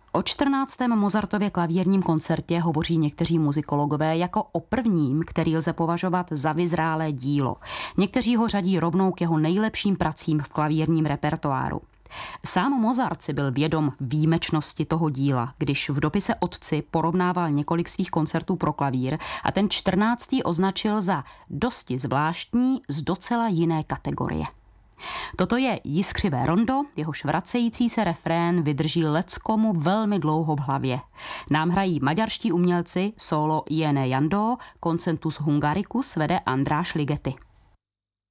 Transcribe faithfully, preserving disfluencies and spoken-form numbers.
O čtrnáctém Mozartově klavírním koncertě hovoří někteří muzikologové jako o prvním, který lze považovat za vyzrálé dílo. Někteří ho řadí rovnou k jeho nejlepším pracím v klavírním repertoáru. Sám Mozart si byl vědom výjimečnosti toho díla, když v dopise otci porovnával několik svých koncertů pro klavír a ten čtrnáctý označil za dosti zvláštní z docela jiné kategorie. Toto je Jiskřivé rondo, jehož vracející se refrén vydrží leckomu velmi dlouho v hlavě. Nám hrají maďarští umělci solo Jene Jandó, Concentus Hungaricus vede András Ligeti.